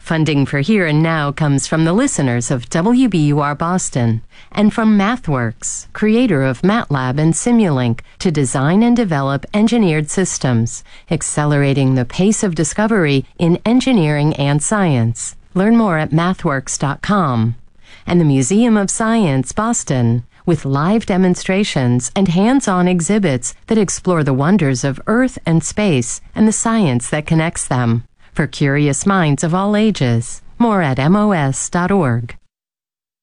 Funding for Here and Now comes from the listeners of WBUR Boston and from MathWorks, creator of MATLAB and Simulink, to design and develop engineered systems, accelerating the pace of discovery in engineering and science. Learn more at mathworks.com. And the Museum of Science, Boston, with live demonstrations and hands-on exhibits that explore the wonders of Earth and space and the science that connects them. For curious minds of all ages. More at mos.org.